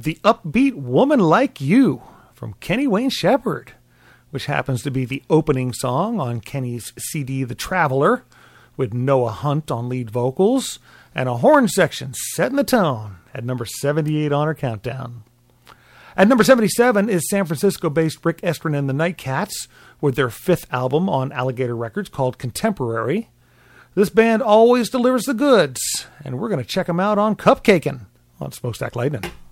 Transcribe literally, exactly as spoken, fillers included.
The Upbeat Woman Like You from Kenny Wayne Shepherd, which happens to be the opening song on Kenny's C D The Traveler, with Noah Hunt on lead vocals, and a horn section setting the tone at number seventy-eight on our countdown. At number seventy-seven is San Francisco-based Rick Estrin and the Nightcats with their fifth album on Alligator Records called Contemporary. This band always delivers the goods, and we're going to check them out on Cupcakin' on Smokestack Lightning.